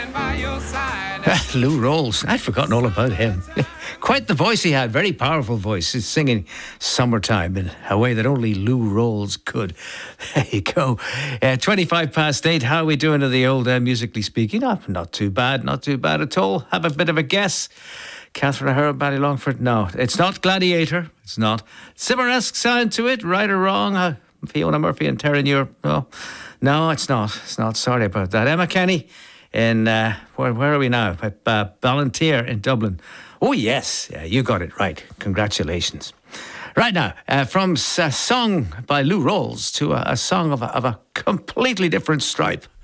Lou Rawls. I'd forgotten all about him. Quite the voice he had. Very powerful voice. He's singing Summertime in a way that only Lou Rawls could. There you go. 25 past 8. How are we doing to the old Musically Speaking? Oh, not too bad. Not too bad at all. Have a bit of a guess. Catherine O'Hara, Ballylongford? No, it's not Gladiator. It's not. Cimmeresque sound to it, right or wrong? Fiona Murphy and Terry Muir? No, it's not. It's not. Sorry about that. Emma Kenny in, where are we now? Ballantyre in Dublin. Oh, yes. Yeah, you got it right. Congratulations. Right now, from a song by Lou Rawls to a song of a completely different stripe.